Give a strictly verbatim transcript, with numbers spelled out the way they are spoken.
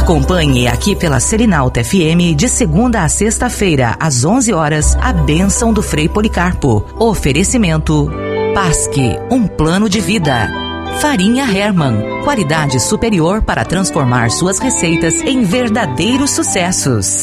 Acompanhe aqui pela Selinalta F M de segunda a sexta-feira, às onze horas, a bênção do Frei Policarpo. Oferecimento Pasque, um plano de vida. Farinha Hermann, qualidade superior para transformar suas receitas em verdadeiros sucessos.